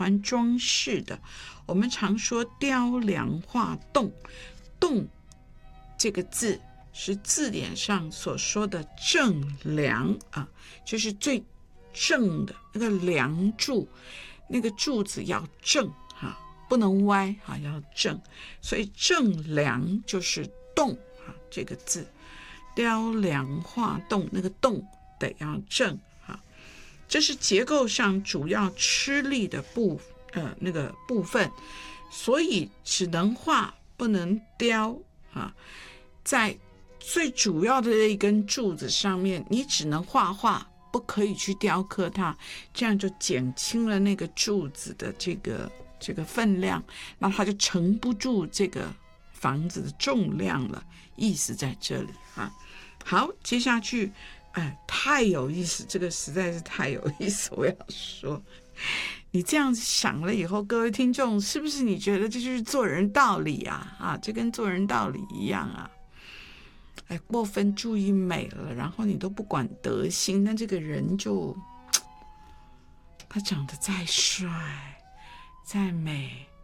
欢装饰的。我们常说雕梁画栋，栋这个字是字典上所说的正梁啊，就是最正的那个梁柱，那个柱子要正啊，不能歪啊，要正，所以正梁就是栋啊这个字，雕梁画栋那个栋得要正啊，这是结构上主要吃力的那个部分，所以只能画不能雕啊，在最主要的一根柱子上面，你只能画画，不可以去雕刻它，这样就减轻了那个柱子的这个分量，那它就承不住这个房子的重量了，意思在这里啊。好，接下去太有意思，这个实在是太有意思，我要说，你这样子想了以后，各位听众，是不是你觉得这就是做人道理啊？这跟做人道理一样啊。过分注意美了，然后你都不管德行，那这个人就他长得再帅再美，